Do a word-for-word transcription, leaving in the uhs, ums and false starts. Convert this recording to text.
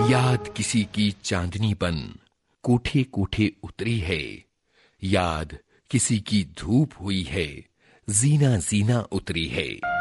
याद किसी की चांदनी बन कोठे कोठे उतरी है, याद किसी की धूप हुई है, जीना जीना उतरी है।